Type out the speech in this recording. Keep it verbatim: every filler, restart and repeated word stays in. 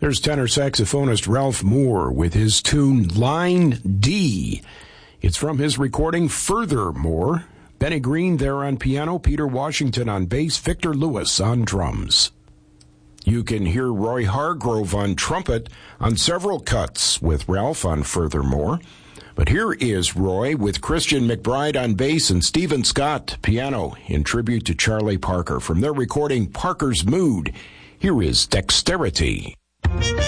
There's tenor saxophonist Ralph Moore with his tune Line D. It's from his recording Furthermore. Benny Green there on piano, Peter Washington on bass, Victor Lewis on drums. You can hear Roy Hargrove on trumpet on several cuts with Ralph on Furthermore. But here is Roy with Christian McBride on bass and Stephen Scott piano in tribute to Charlie Parker. From their recording Parker's Mood, here is Dexterity.